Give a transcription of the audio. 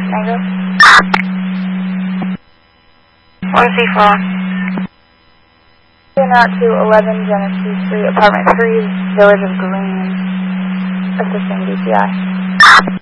Mango. 1C4. Going out to 11 Genesee Street, apartment 3, Village of Green, assisting DPI.